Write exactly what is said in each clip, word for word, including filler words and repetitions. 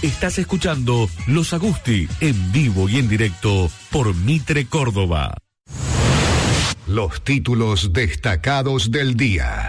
Estás escuchando Los Agusti en vivo y en directo por Mitre Córdoba. Los títulos destacados del día.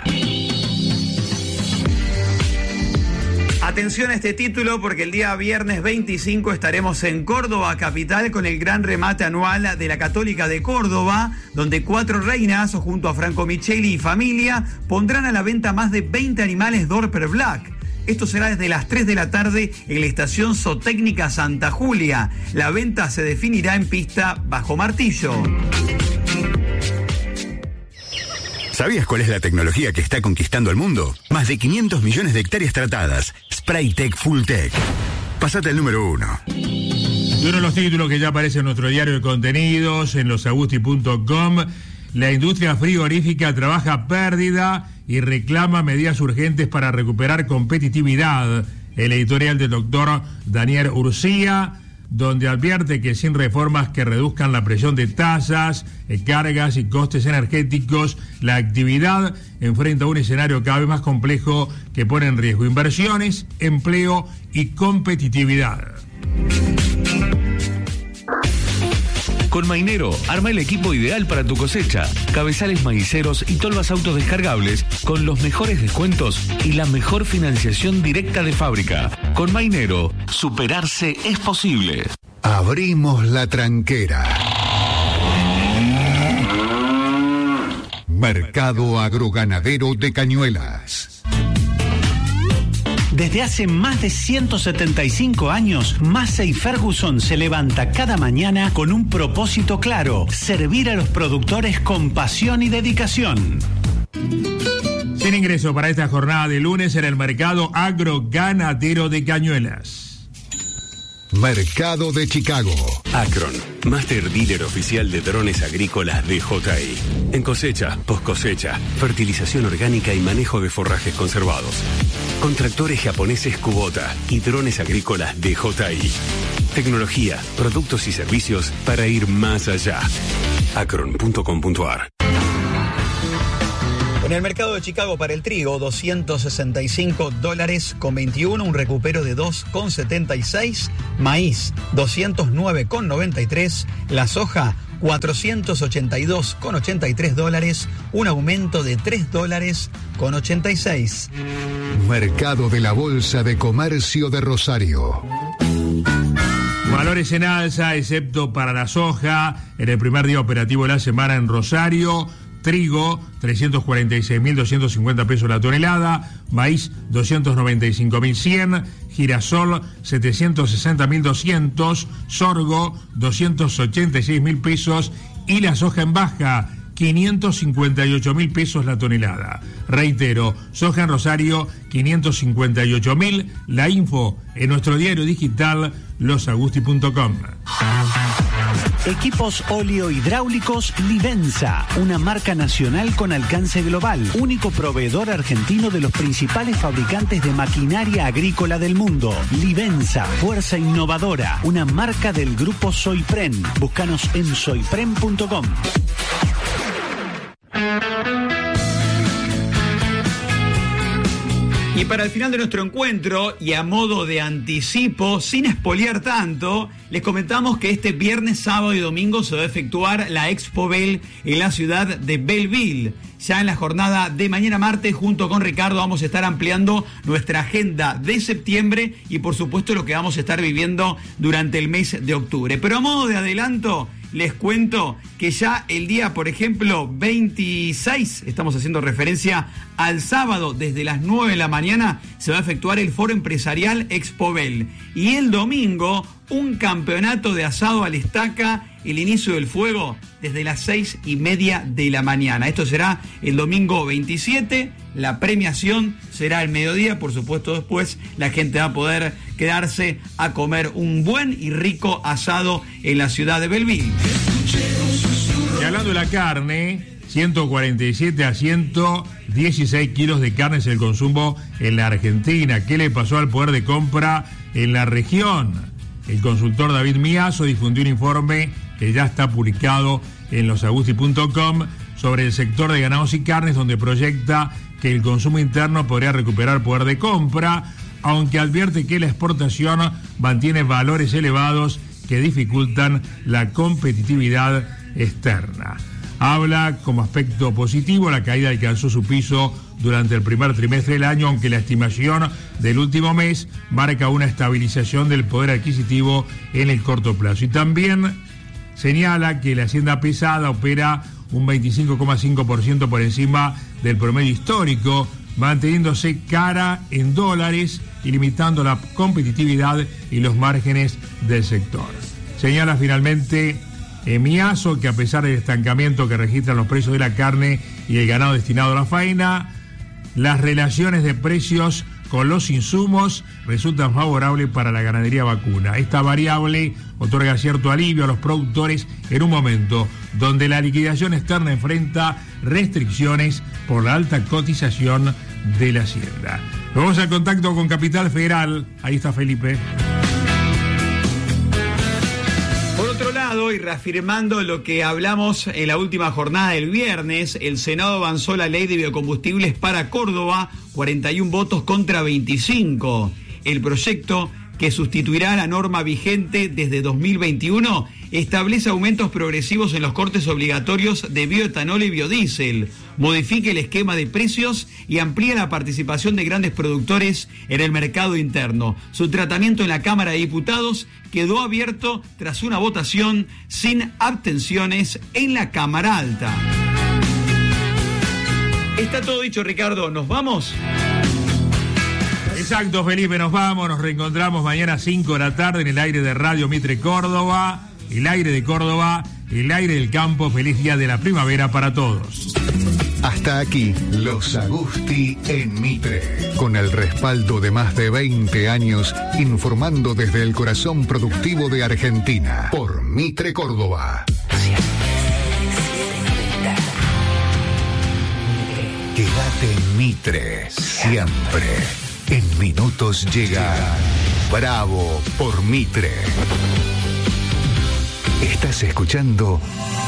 Atención a este título porque el día viernes veinticinco estaremos en Córdoba capital con el gran remate anual de la Católica de Córdoba, donde cuatro reinas junto a Franco Micheli y familia pondrán a la venta más de veinte animales Dorper Black. Esto será desde las tres de la tarde en la estación Zootécnica Santa Julia. La venta se definirá en pista bajo martillo. ¿Sabías cuál es la tecnología que está conquistando el mundo? Más de quinientos millones de hectáreas tratadas. Spraytec Fulltech. Pasate al número uno. Y uno de los títulos que ya aparece en nuestro diario de contenidos, en losagusti punto com, la industria frigorífica trabaja a pérdida y reclama medidas urgentes para recuperar competitividad. El editorial del doctor Daniel Urcía, donde advierte que sin reformas que reduzcan la presión de tasas, cargas y costes energéticos, la actividad enfrenta un escenario cada vez más complejo que pone en riesgo inversiones, empleo y competitividad. Con Mainero, arma el equipo ideal para tu cosecha. Cabezales maiceros y tolvas autodescargables con los mejores descuentos y la mejor financiación directa de fábrica. Con Mainero, superarse es posible. Abrimos la tranquera. Mercado agroganadero de Cañuelas. Desde hace más de ciento setenta y cinco años, Massey Ferguson se levanta cada mañana con un propósito claro: servir a los productores con pasión y dedicación. Sin ingreso para esta jornada de lunes en el mercado agroganadero de Cañuelas. Mercado de Chicago. Acron, Master Dealer Oficial de Drones Agrícolas D J I. En cosecha, post cosecha, fertilización orgánica y manejo de forrajes conservados. Con tractores japoneses Kubota y drones agrícolas D J I. Tecnología, productos y servicios para ir más allá. acron punto com punto a r. En el mercado de Chicago para el trigo, doscientos sesenta y cinco dólares con veintiuno, un recupero de dos con setenta y seis. Maíz, doscientos nueve con noventa y tres. La soja, cuatrocientos ochenta y dos con ochenta y tres dólares, un aumento de tres dólares con ochenta y seis. Mercado de la Bolsa de Comercio de Rosario. Valores en alza, excepto para la soja, en el primer día operativo de la semana en Rosario. Trigo, trescientos cuarenta y seis mil doscientos cincuenta pesos la tonelada. Maíz, doscientos noventa y cinco mil cien. Girasol, setecientos sesenta mil doscientos. Sorgo, doscientos ochenta y seis mil pesos. Y la soja en baja, quinientos cincuenta y ocho mil pesos la tonelada. Reitero, soja en Rosario, quinientos cincuenta y ocho mil. La info en nuestro diario digital, losagusti punto com. Equipos oleohidráulicos Livenza, una marca nacional con alcance global, único proveedor argentino de los principales fabricantes de maquinaria agrícola del mundo. Livenza, fuerza innovadora, una marca del grupo Soypren. Búscanos en soypren punto com. Y para el final de nuestro encuentro, y a modo de anticipo, sin espolear tanto, les comentamos que este viernes, sábado y domingo se va a efectuar la Expo Bell en la ciudad de Belleville. Ya en la jornada de mañana martes, junto con Ricardo, vamos a estar ampliando nuestra agenda de septiembre y por supuesto lo que vamos a estar viviendo durante el mes de octubre. Pero a modo de adelanto, les cuento que ya el día, por ejemplo, veintiséis, estamos haciendo referencia al sábado, desde las nueve de la mañana, se va a efectuar el Foro Empresarial Expo Bell. Y el domingo, un campeonato de asado a la estaca, el inicio del fuego desde las seis y media de la mañana. Esto será el domingo veintisiete, la premiación será el mediodía, por supuesto después la gente va a poder quedarse a comer un buen y rico asado en la ciudad de Belleville. Y hablando de la carne, ciento cuarenta y siete a ciento dieciséis kilos de carne es el consumo en la Argentina. ¿Qué le pasó al poder de compra en la región? El consultor David Miazo difundió un informe que ya está publicado en losagusti punto com sobre el sector de ganados y carnes, donde proyecta que el consumo interno podría recuperar poder de compra, aunque advierte que la exportación mantiene valores elevados que dificultan la competitividad externa. Habla como aspecto positivo, la caída alcanzó su piso durante el primer trimestre del año, aunque la estimación del último mes marca una estabilización del poder adquisitivo en el corto plazo. Y también señala que la hacienda pesada opera un veinticinco coma cinco por ciento por encima del promedio histórico, manteniéndose cara en dólares y limitando la competitividad y los márgenes del sector. Señala finalmente Miazo que a pesar del estancamiento que registran los precios de la carne y el ganado destinado a la faena, las relaciones de precios con los insumos resultan favorables para la ganadería vacuna. Esta variable otorga cierto alivio a los productores en un momento donde la liquidación externa enfrenta restricciones por la alta cotización de la hacienda. Vamos al contacto con Capital Federal. Ahí está Felipe. Por otro lado, y reafirmando lo que hablamos en la última jornada del viernes, el Senado avanzó la ley de biocombustibles para Córdoba, cuarenta y uno votos contra veinticinco. El proyecto, que sustituirá la norma vigente desde dos mil veintiuno, establece aumentos progresivos en los cortes obligatorios de bioetanol y biodiesel, modifica el esquema de precios y amplía la participación de grandes productores en el mercado interno. Su tratamiento en la Cámara de Diputados quedó abierto tras una votación sin abstenciones en la Cámara Alta. Está todo dicho, Ricardo. ¿Nos vamos? Exacto, Felipe, nos vamos, nos reencontramos mañana a cinco de la tarde en el aire de Radio Mitre Córdoba, el aire de Córdoba, el aire del campo. Feliz día de la primavera para todos. Hasta aquí, Los Agusti en Mitre, con el respaldo de más de veinte años, informando desde el corazón productivo de Argentina, por Mitre Córdoba. Quédate en Mitre, siempre. En minutos llega Bravo por Mitre. Estás escuchando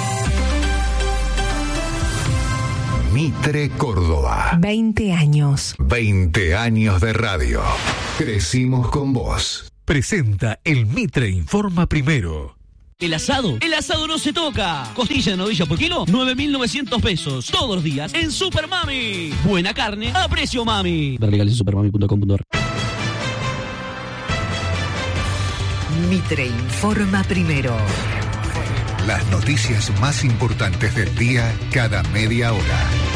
Mitre Córdoba. veinte años. veinte años de radio. Crecimos con vos. Presenta el Mitre Informa Primero. ¿El asado? El asado no se toca. Costilla de novilla por kilo, nueve mil novecientos pesos. Todos los días en Super Mami. Buena carne a precio mami. Ver legales en supermami punto com punto ar. Mitre Informa Primero. Las noticias más importantes del día cada media hora.